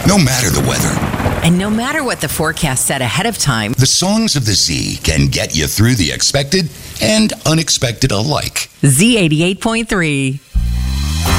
No matter the weather. And no matter what the forecast said ahead of time, The songs of the Z can get you through the expected and unexpected alike. Z88.3.